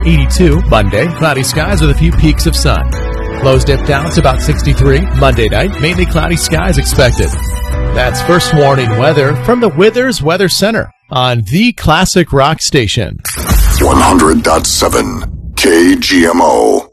82 Monday, cloudy skies with a few peaks of sun. Lows dip down to about 63 Monday night, mainly cloudy skies expected. That's first warning weather from the Withers Weather Center on the Classic Rock Station. 100.7 KGMO.